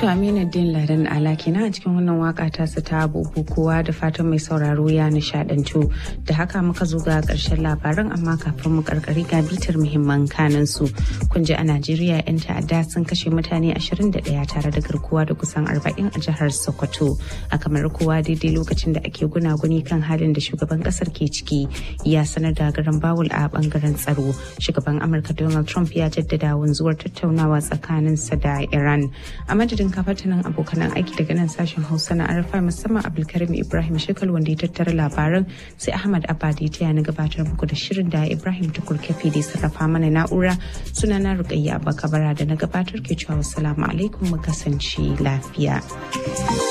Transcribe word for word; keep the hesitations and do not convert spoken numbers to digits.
To Aminuddin Ladan Ala kenan a cikin wannan waka ta su ta bukukuwa da fatan mai sauraro ya nishadantu. Da haka muka zo ga karshen labaran amma kafin mu karkari ga bitar muhimman kanan su. Kun ji a Najeriya 'yan ta'adda sun kashe mutane ashirin da ɗaya tare da garkuwa da kusan arba'in a jihar Sokoto. A kamar kowa daidai lokacin da ake gunaguni kan halin da shugaban kasar ke ciki ya sanar da garan bawul a bangaren tsaro. Shugaban Amurka Donald Trump ya jaddada wanzuwar tattaunawa tsakaninsa da Iran. A madadin kafatanin abokanan aiki daga nan sashen Hausa na Arfa musamman Abdulkarim Ibrahim Shekal wanda ya tattara labaran sai Ahmad Abadi ta na gabatar muku da shirin da Ibrahim Tukur Kafi da sarrafa mana na'ura sunana Rukayya Bakabara da na gabatar ke cewa assalamu alaikum mu kasance lafiya.